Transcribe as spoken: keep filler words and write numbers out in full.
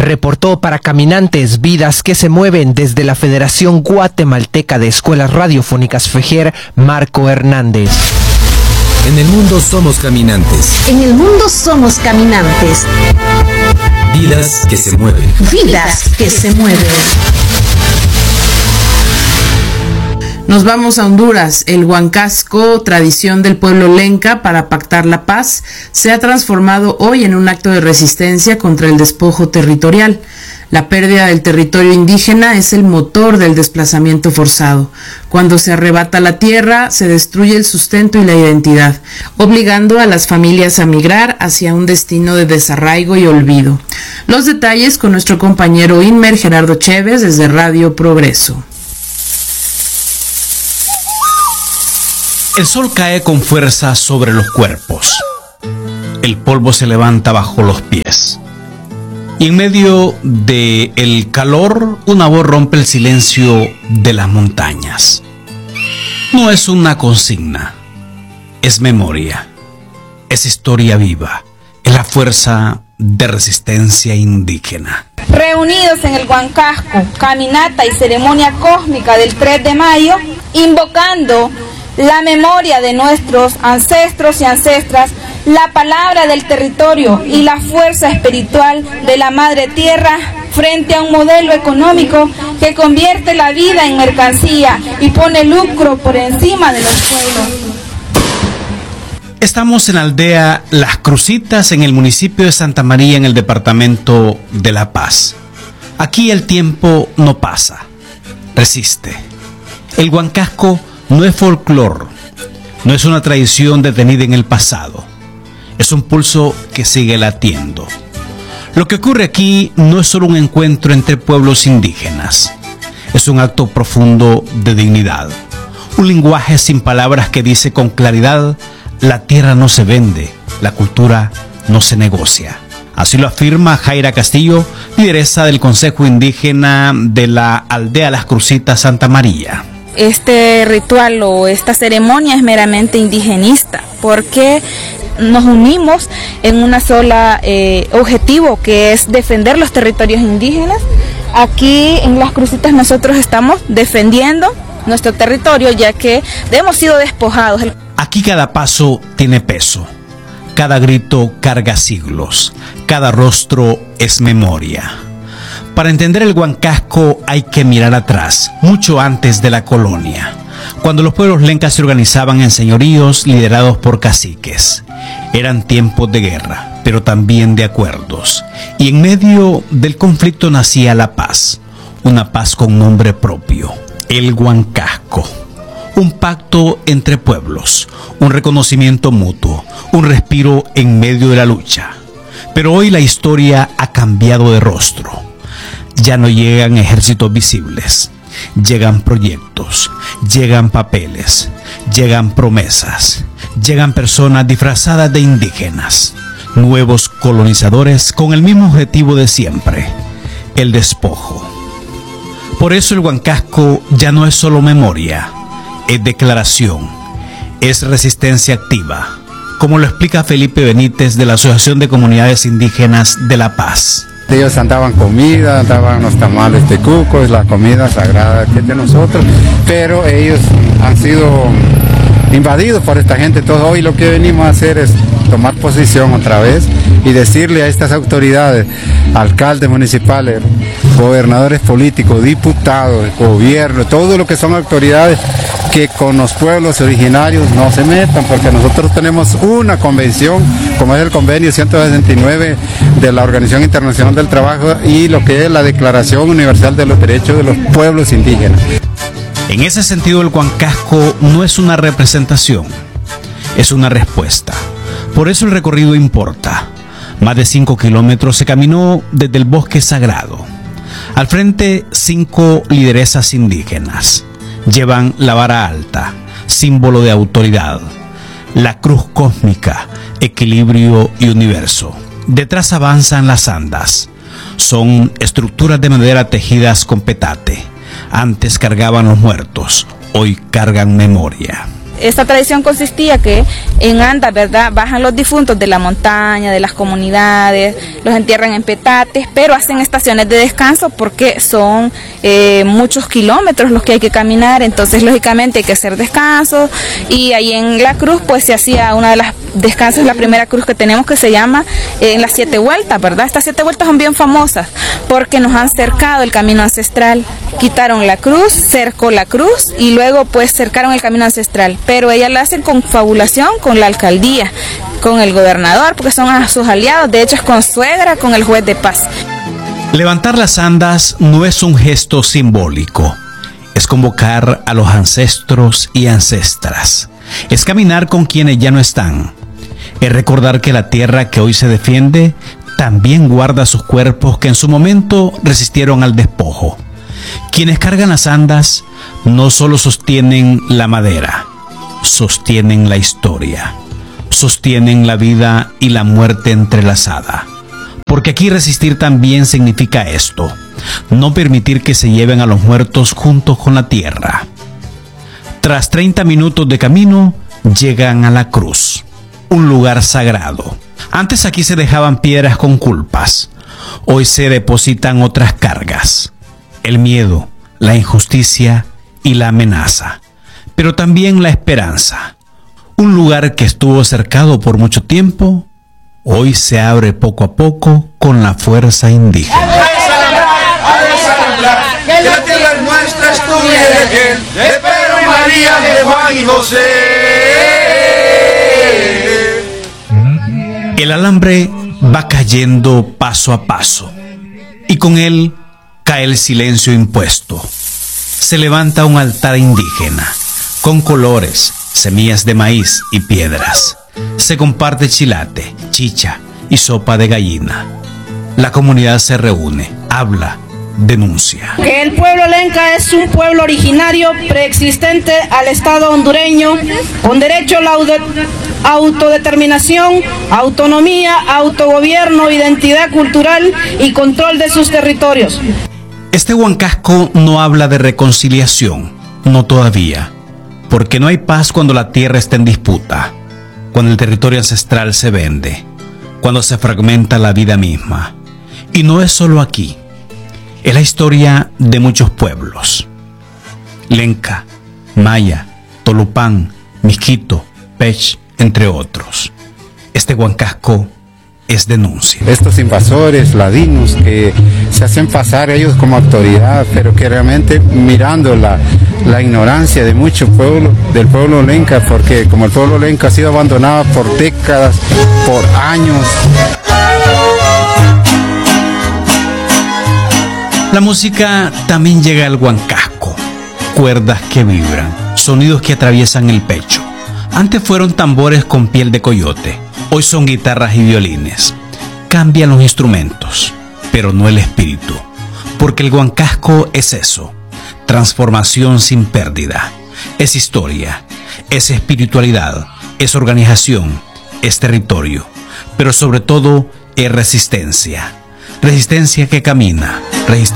Reportó para Caminantes, Vidas que se mueven, desde la Federación Guatemalteca de Escuelas Radiofónicas FEGER, Marco Hernández. En el mundo somos caminantes. En el mundo somos caminantes. Vidas que se mueven. Vidas que se mueven. Nos vamos a Honduras. El huancasco, tradición del pueblo lenca para pactar la paz, se ha transformado hoy en un acto de resistencia contra el despojo territorial. La pérdida del territorio indígena es el motor del desplazamiento forzado. Cuando se arrebata la tierra, se destruye el sustento y la identidad, obligando a las familias a migrar hacia un destino de desarraigo y olvido. Los detalles con nuestro compañero Inmer Gerardo Chévez desde Radio Progreso. El sol cae con fuerza sobre los cuerpos. El polvo se levanta bajo los pies. Y en medio del calor, una voz rompe el silencio de las montañas. No es una consigna, es memoria, es historia viva, es la fuerza de resistencia indígena. Reunidos en el huancasco, caminata y ceremonia cósmica del tres de mayo, invocando la memoria de nuestros ancestros y ancestras, la palabra del territorio y la fuerza espiritual de la Madre Tierra frente a un modelo económico que convierte la vida en mercancía y pone lucro por encima de los pueblos. Estamos en la aldea Las Crucitas, en el municipio de Santa María, en el departamento de La Paz. Aquí el tiempo no pasa, resiste. El huancasco no es folclore, no es una tradición detenida en el pasado, es un pulso que sigue latiendo. Lo que ocurre aquí no es solo un encuentro entre pueblos indígenas, es un acto profundo de dignidad, un lenguaje sin palabras que dice con claridad: la tierra no se vende, la cultura no se negocia. Así lo afirma Jaira Castillo, lideresa del Consejo Indígena de la aldea Las Crucitas, Santa María. Este ritual o esta ceremonia es meramente indigenista, porque nos unimos en una sola eh, objetivo, que es defender los territorios indígenas. Aquí en Las Crucitas nosotros estamos defendiendo nuestro territorio, ya que hemos sido despojados. Aquí cada paso tiene peso, cada grito carga siglos, cada rostro es memoria. Para entender el huancasco hay que mirar atrás, mucho antes de la colonia, cuando los pueblos lencas se organizaban en señoríos liderados por caciques. Eran tiempos de guerra, pero también de acuerdos, y en medio del conflicto nacía la paz, una paz con nombre propio, el huancasco. Un pacto entre pueblos, un reconocimiento mutuo, un respiro en medio de la lucha. Pero hoy la historia ha cambiado de rostro. Ya no llegan ejércitos visibles, llegan proyectos, llegan papeles, llegan promesas, llegan personas disfrazadas de indígenas, nuevos colonizadores con el mismo objetivo de siempre, el despojo. Por eso el huancasco ya no es solo memoria, es declaración, es resistencia activa, como lo explica Felipe Benítez de la Asociación de Comunidades Indígenas de La Paz. Ellos andaban comida, andaban los tamales de cuco, es la comida sagrada que es de nosotros, pero ellos han sido invadidos por esta gente. Entonces hoy lo que venimos a hacer es tomar posición otra vez y decirle a estas autoridades, alcaldes municipales, gobernadores políticos, diputados, gobierno, todo lo que son autoridades, que con los pueblos originarios no se metan, porque nosotros tenemos una convención, como es el convenio ciento sesenta y nueve de la Organización Internacional del Trabajo y lo que es la Declaración Universal de los Derechos de los Pueblos Indígenas. En ese sentido, el huancasco no es una representación, es una respuesta. Por eso el recorrido importa. Más de cinco kilómetros se caminó desde el bosque sagrado. Al frente, cinco lideresas indígenas. Llevan la vara alta, símbolo de autoridad, la cruz cósmica, equilibrio y universo. Detrás avanzan las andas. Son estructuras de madera tejidas con petate. Antes cargaban los muertos, hoy cargan memoria. esta tradición consistía que en andas, ¿verdad?, bajan los difuntos de la montaña, de las comunidades, los entierran en petates, pero hacen estaciones de descanso porque son eh, muchos kilómetros los que hay que caminar, entonces lógicamente hay que hacer descansos, y ahí en la cruz pues se hacía una de las descansos, la primera cruz que tenemos, que se llama eh, en las siete vueltas, ¿verdad? Estas siete vueltas son bien famosas porque nos han cercado el camino ancestral, quitaron la cruz, cercó la cruz y luego pues cercaron el camino ancestral, pero ellas la hacen con confabulación con la alcaldía, con el gobernador, porque son a sus aliados, de hecho es con suegra, con el juez de paz. Levantar las andas no es un gesto simbólico, es convocar a los ancestros y ancestras, es caminar con quienes ya no están, es recordar que la tierra que hoy se defiende también guarda sus cuerpos que en su momento resistieron al despojo. Quienes cargan las andas no solo sostienen la madera, sostienen la historia, sostienen la vida y la muerte entrelazada. Porque aquí resistir también significa esto, no permitir que se lleven a los muertos juntos con la tierra. Tras treinta minutos de camino, llegan a la cruz, un lugar sagrado. Antes aquí se dejaban piedras con culpas, hoy se depositan otras cargas, el miedo, la injusticia y la amenaza, pero también la esperanza. Un lugar que estuvo cercado por mucho tiempo, hoy se abre poco a poco con la fuerza indígena. Que la tierra es nuestra, es tuya y de aquel, de Pedro, María, de Juan y José. El alambre va cayendo paso a paso, y con él cae el silencio impuesto. Se levanta un altar indígena, con colores, semillas de maíz y piedras. Se comparte chilate, chicha y sopa de gallina. La comunidad se reúne, habla, denuncia. Que el pueblo lenca es un pueblo originario preexistente al Estado hondureño, con derecho a la autodeterminación, autonomía, autogobierno, identidad cultural y control de sus territorios. Este Huancasco no habla de reconciliación, no todavía, porque no hay paz cuando la tierra está en disputa, cuando el territorio ancestral se vende, cuando se fragmenta la vida misma. Y no es solo aquí, es la historia de muchos pueblos. Lenca, Maya, Tolupán, Miskito, Pech, entre otros. Este Huancasco es denuncia. Estos invasores ladinos que se hacen pasar ellos como autoridad, pero que realmente mirando la, la ignorancia de mucho pueblo, del pueblo lenca, porque como el pueblo lenca ha sido abandonado por décadas, por años. La música también llega al Huancasco, cuerdas que vibran, sonidos que atraviesan el pecho. Antes fueron tambores con piel de coyote, hoy son guitarras y violines. Cambian los instrumentos, pero no el espíritu, porque el Huancasco es eso, transformación sin pérdida, es historia, es espiritualidad, es organización, es territorio, pero sobre todo es resistencia, resistencia que camina, resistencia